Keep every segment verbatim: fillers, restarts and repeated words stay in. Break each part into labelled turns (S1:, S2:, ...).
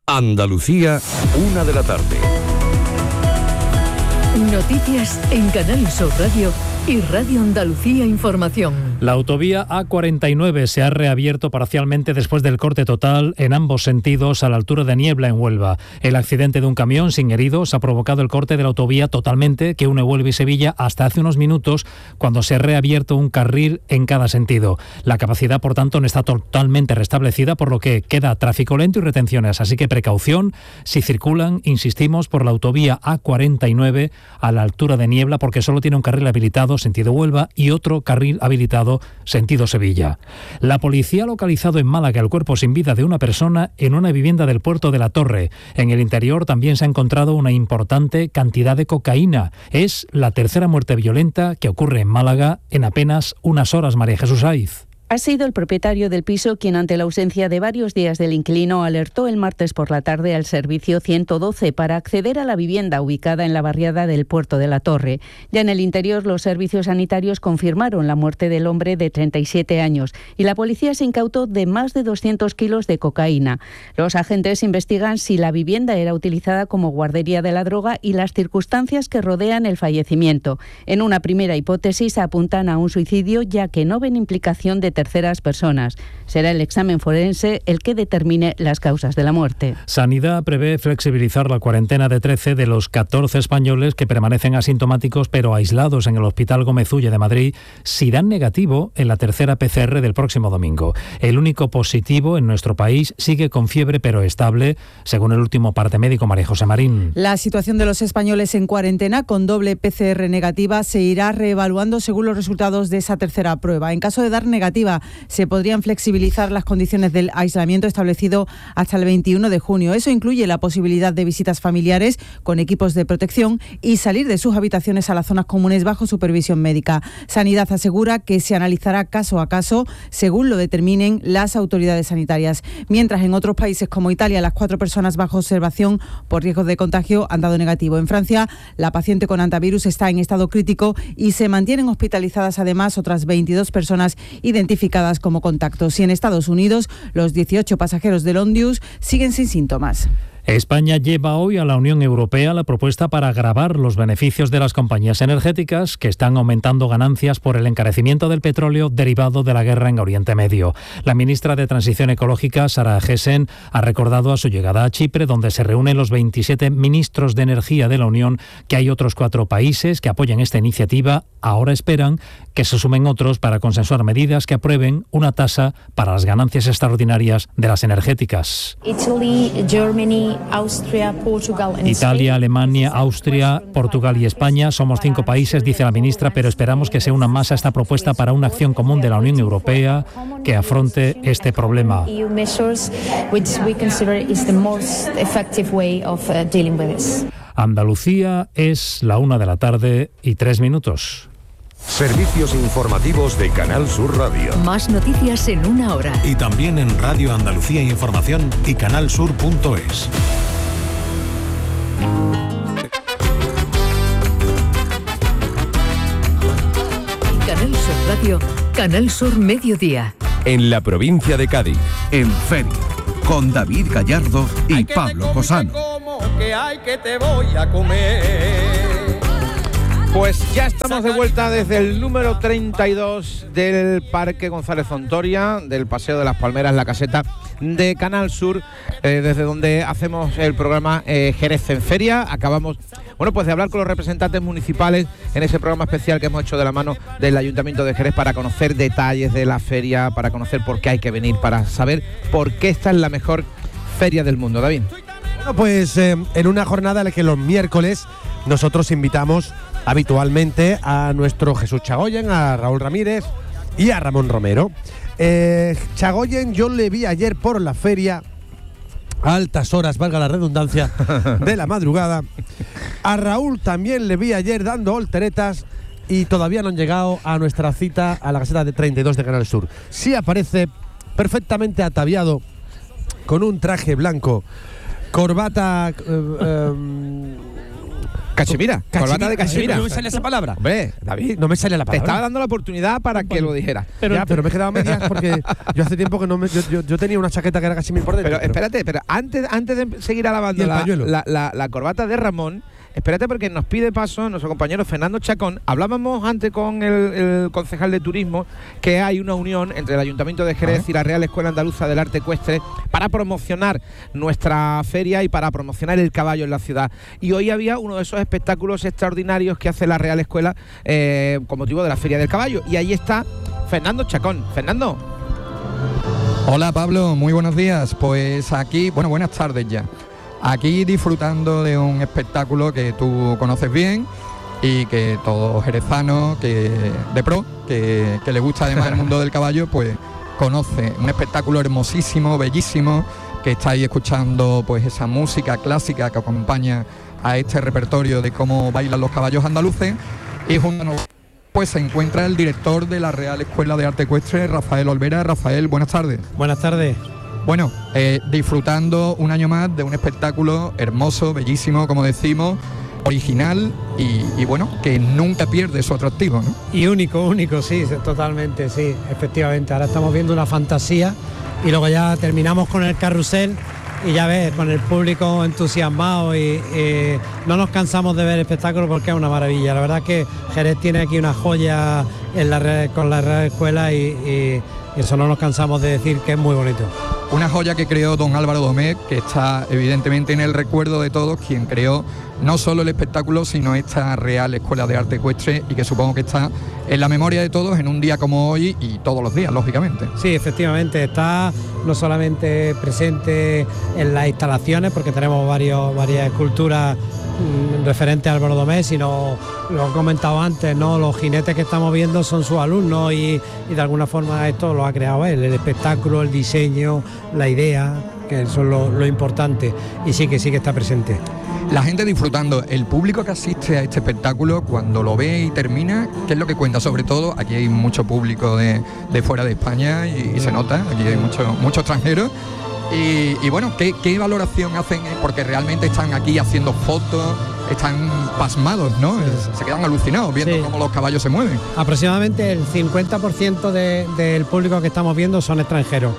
S1: Andalucía, una de la tarde.
S2: Noticias en Canal Sur Radio y Radio Andalucía Información.
S3: La autovía A cuarenta y nueve se ha reabierto parcialmente después del corte total en ambos sentidos a la altura de Niebla en Huelva. El accidente de un camión sin heridos ha provocado el corte de la autovía totalmente que une Huelva y Sevilla hasta hace unos minutos, cuando se ha reabierto un carril en cada sentido. La capacidad, por tanto, no está totalmente restablecida, por lo que queda tráfico lento y retenciones. Así que precaución si circulan, insistimos, por la autovía A cuarenta y nueve a la altura de Niebla, porque solo tiene un carril habilitado sentido Huelva y otro carril habilitado sentido Sevilla. La policía ha localizado en Málaga el cuerpo sin vida de una persona en una vivienda del puerto de la Torre. En el interior también se ha encontrado una importante cantidad de cocaína. Es la tercera muerte violenta que ocurre en Málaga en apenas unas horas. María Jesús Aiz.
S4: Ha sido el propietario del piso quien, ante la ausencia de varios días del inquilino, alertó el martes por la tarde al servicio ciento doce para acceder a la vivienda ubicada en la barriada del Puerto de la Torre. Ya en el interior, los servicios sanitarios confirmaron la muerte del hombre de treinta y siete años y la policía se incautó de más de doscientos kilos de cocaína. Los agentes investigan si la vivienda era utilizada como guardería de la droga y las circunstancias que rodean el fallecimiento. En una primera hipótesis apuntan a un suicidio, ya que no ven implicación de terceras personas. Será el examen forense el que determine las causas de la muerte.
S3: Sanidad prevé flexibilizar la cuarentena de trece de los catorce españoles que permanecen asintomáticos pero aislados en el Hospital Gómez Ulla de Madrid si dan negativo en la tercera P C R del próximo domingo. El único positivo en nuestro país sigue con fiebre pero estable, según el último parte médico María José Marín.
S5: La situación de los españoles en cuarentena con doble P C R negativa se irá reevaluando según los resultados de esa tercera prueba. En caso de dar negativa, se podrían flexibilizar las condiciones del aislamiento establecido hasta el veintiuno de junio. Eso incluye la posibilidad de visitas familiares con equipos de protección y salir de sus habitaciones a las zonas comunes bajo supervisión médica. Sanidad asegura que se analizará caso a caso según lo determinen las autoridades sanitarias. Mientras en otros países como Italia, las cuatro personas bajo observación por riesgos de contagio han dado negativo. En Francia, la paciente con hantavirus está en estado crítico y se mantienen hospitalizadas además otras veintidós personas identificadas como contactos. Y en Estados Unidos, los dieciocho pasajeros del Ondius siguen sin síntomas.
S3: España lleva hoy a la Unión Europea la propuesta para gravar los beneficios de las compañías energéticas que están aumentando ganancias por el encarecimiento del petróleo derivado de la guerra en Oriente Medio. La ministra de Transición Ecológica, Sara Agesen, ha recordado a su llegada a Chipre, donde se reúnen los veintisiete ministros de energía de la Unión, que hay otros cuatro países que apoyan esta iniciativa. Ahora esperan que se sumen otros para consensuar medidas que aprueben una tasa para las ganancias extraordinarias de las energéticas.
S6: Italy, Germany, Austria, Portugal and
S3: Italia, Alemania, Austria, Portugal y España somos cinco países, dice la ministra, pero esperamos que se unan más a esta propuesta para una acción común de la Unión Europea que afronte este problema. Andalucía es la una de la tarde y tres minutos.
S1: Servicios informativos de Canal Sur Radio.
S2: Más noticias en una hora.
S7: Y también en Radio Andalucía Información y canal sur punto es.
S2: Canal Sur Radio, Canal Sur Mediodía.
S1: En la provincia de Cádiz.
S8: En Feria, con David Gallardo y Pablo Cosano.
S9: Que hay que te voy a comer. Pues ya estamos de vuelta desde el número treinta y dos del Parque González Zontoria, del Paseo de las Palmeras, la caseta de Canal Sur, eh, desde donde hacemos el programa eh, Jerez en Feria. Acabamos, bueno, pues de hablar con los representantes municipales en ese programa especial que hemos hecho de la mano del Ayuntamiento de Jerez para conocer detalles de la feria, para conocer por qué hay que venir, para saber por qué esta es la mejor feria del mundo. David.
S10: Bueno, pues eh, en una jornada en la que los miércoles nosotros invitamos habitualmente a nuestro Jesús Chagoyen, a Raúl Ramírez y a Ramón Romero. Eh, Chagoyen yo le vi ayer por la feria a altas horas, valga la redundancia, de la madrugada. A Raúl también le vi ayer dando volteretas y todavía no han llegado a nuestra cita a la caseta de treinta y dos de Canal Sur. Sí aparece perfectamente ataviado con un traje blanco, corbata... Eh, eh,
S9: Cachemira, corbata de cachemira.
S10: No me sale esa palabra.
S9: Hombre, David,
S10: no me sale la palabra.
S9: Te estaba dando la oportunidad para que lo dijeras.
S10: Pero, ya, pero me he quedado a medias porque yo hace tiempo que no me. Yo, yo, yo tenía una chaqueta que era cachemira por dentro.
S9: Pero, pero espérate, pero antes, antes de seguir alabando la, la, la, la corbata de Ramón, espérate porque nos pide paso nuestro compañero Fernando Chacón. Hablábamos antes con el, el concejal de turismo que hay una unión entre el Ayuntamiento de Jerez ¿Ah? y la Real Escuela Andaluza del Arte Ecuestre para promocionar nuestra feria y para promocionar el caballo en la ciudad. Y hoy había uno de esos espectáculos extraordinarios que hace la Real Escuela eh, con motivo de la Feria del Caballo. Y ahí está Fernando Chacón. Fernando.
S11: Hola Pablo, muy buenos días. Pues aquí, bueno, buenas tardes ya. Aquí disfrutando de un espectáculo que tú conoces bien y que todo jerezano que de pro, que, que le gusta además el mundo del caballo, pues conoce. Un espectáculo hermosísimo, bellísimo, que estáis escuchando pues esa música clásica que acompaña a este repertorio de cómo bailan los caballos andaluces. Y junto a nosotros pues se encuentra el director de la Real Escuela de Arte Ecuestre, Rafael Olvera. Rafael, buenas tardes.
S12: Buenas tardes.
S11: Bueno, eh, disfrutando un año más de un espectáculo hermoso, bellísimo, como decimos, original y, y bueno, que nunca pierde su atractivo, ¿no?
S12: Y único, único, sí, totalmente, sí, efectivamente. Ahora estamos viendo una fantasía y luego ya terminamos con el carrusel y ya ves, con el público entusiasmado y eh, no nos cansamos de ver el espectáculo porque es una maravilla. La verdad es que Jerez tiene aquí una joya en la red, con la Real Escuela y, y eso no nos cansamos de decir que es muy bonito.
S11: Una joya que creó don Álvaro Domecq, que está evidentemente en el recuerdo de todos, quien creó no solo el espectáculo, sino esta Real Escuela de Arte Ecuestre y que supongo que está en la memoria de todos en un día como hoy y todos los días, lógicamente.
S12: Sí, efectivamente, está no solamente presente en las instalaciones, porque tenemos varios, varias esculturas mmm, referentes a Álvaro Domecq, sino, lo he comentado antes, ¿no? Los jinetes que estamos viendo son sus alumnos y, y de alguna forma esto lo ha creado él, el espectáculo, el diseño, la idea, que eso es lo, lo importante, y sí que sí que está presente.
S11: La gente disfrutando, el público que asiste a este espectáculo, cuando lo ve y termina, ¿qué es lo que cuenta? Sobre todo, aquí hay mucho público de, de fuera de España y, y se nota, aquí hay mucho, muchos extranjeros. Y, y bueno, ¿qué, ¿qué valoración hacen? Porque realmente están aquí haciendo fotos, están pasmados, ¿no? Sí. Se quedan alucinados viendo sí. cómo los caballos se mueven.
S12: Aproximadamente el cincuenta por ciento de, del público que estamos viendo son extranjeros.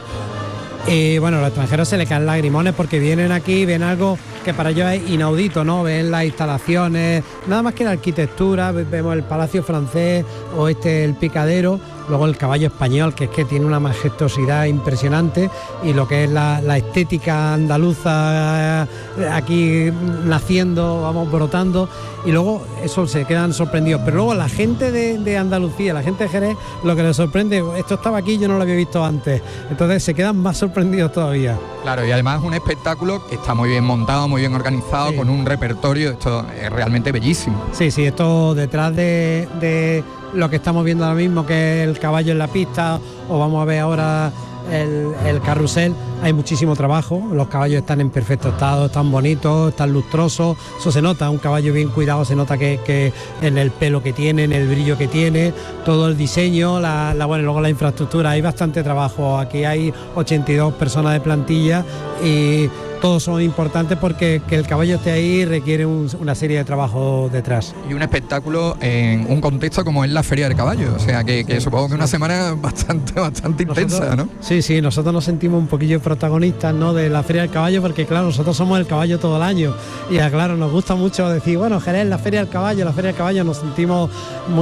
S12: Y bueno, a los extranjeros se les caen lagrimones porque vienen aquí, ven algo que para ellos es inaudito, ¿no? Ven las instalaciones, nada más que la arquitectura, vemos el Palacio Francés o este el Picadero, luego el caballo español, que es que tiene una majestuosidad impresionante, y lo que es la, la estética andaluza aquí naciendo, vamos, brotando, y luego eso se quedan sorprendidos. Pero luego la gente de, de Andalucía, la gente de Jerez, lo que les sorprende, esto estaba aquí, yo no lo había visto antes, entonces se quedan más sorprendidos todavía.
S11: Claro, y además un espectáculo que está muy bien montado, muy bien organizado, sí. con un repertorio, esto es realmente bellísimo.
S12: Sí, sí, esto detrás de, de lo que estamos viendo ahora mismo, que es el caballo en la pista, o vamos a ver ahora el, el carrusel, hay muchísimo trabajo, los caballos están en perfecto estado, están bonitos, están lustrosos, eso se nota, un caballo bien cuidado, se nota que, que en el pelo que tiene, en el brillo que tiene, todo el diseño, la, la, bueno, luego la infraestructura, hay bastante trabajo, aquí hay ochenta y dos personas de plantilla y todos son importantes porque que el caballo esté ahí requiere un, una serie de trabajo detrás.
S11: Y un espectáculo en un contexto como es la Feria del Caballo, o sea que, que sí, supongo que una semana bastante, bastante nosotros, intensa, ¿no?
S12: Sí, sí, nosotros nos sentimos un poquillo protagonistas, ¿no?, de la Feria del Caballo, porque claro, nosotros somos el caballo todo el año y claro, nos gusta mucho decir, bueno, Jerez, la Feria del Caballo, la Feria del Caballo, nos sentimos muy